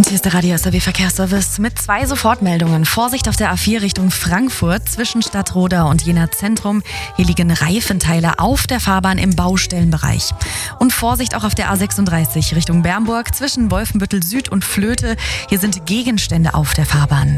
Und hier ist der Radio SAW Verkehrsservice mit 2 Sofortmeldungen. Vorsicht auf der A4 Richtung Frankfurt zwischen Stadtroda und Jena Zentrum. Hier liegen Reifenteile auf der Fahrbahn im Baustellenbereich. Und Vorsicht auch auf der A36 Richtung Bernburg zwischen Wolfenbüttel Süd und Flöte. Hier sind Gegenstände auf der Fahrbahn.